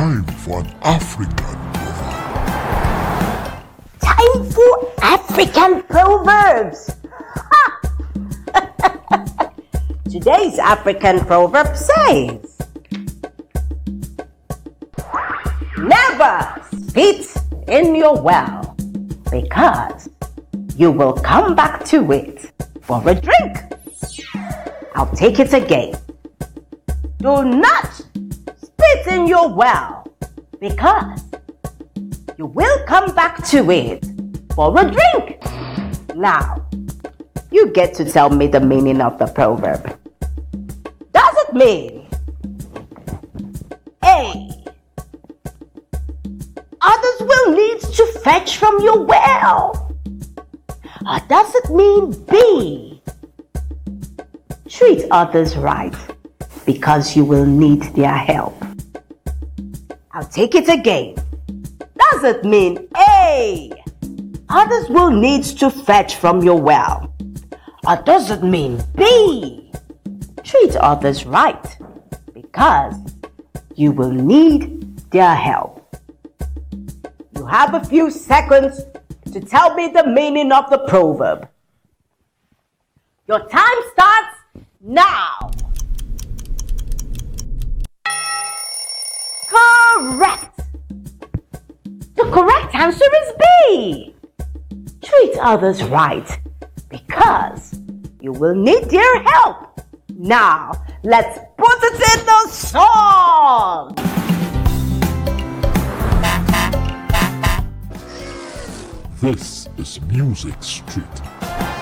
time for an African proverb. Time for African proverbs. Today's African proverb says, never spit in your well, because you will come back to it for a drink. I'll take it again. Do not spit in your well, because you will come back to it for a drink. Now, you get to tell me the meaning of the proverb. Does it mean A, others will need to fetch from your well? Or does it mean B, treat others right because you will need their help? I'll take it again. Does it mean A, others will need to fetch from your well? Or does it mean B, treat others right because you will need their help? You have a few seconds to tell me the meaning of the proverb. Your time starts now. Correct. The correct answer is B. Treat others right because you will need their help. Now, let's put it in the song. This is Music Street.